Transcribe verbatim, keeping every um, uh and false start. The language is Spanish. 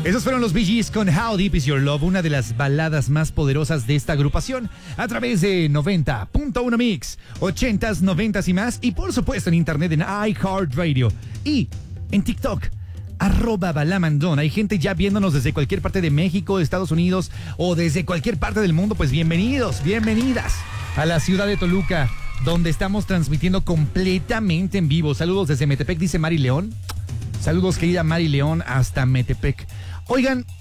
Esos fueron los Bee Gees con How Deep Is Your Love, una de las baladas más poderosas de esta agrupación, a través de noventa punto uno Mix, ochentas, noventas y más, y por supuesto en internet en iHeartRadio y en TikTok, arroba Balamandón. Hay gente ya viéndonos desde cualquier parte de México, Estados Unidos o desde cualquier parte del mundo. Pues bienvenidos, bienvenidas a la ciudad de Toluca, donde estamos transmitiendo completamente en vivo. Saludos desde Metepec, dice Mari León. Saludos, querida Mari León, hasta Metepec. Oigan,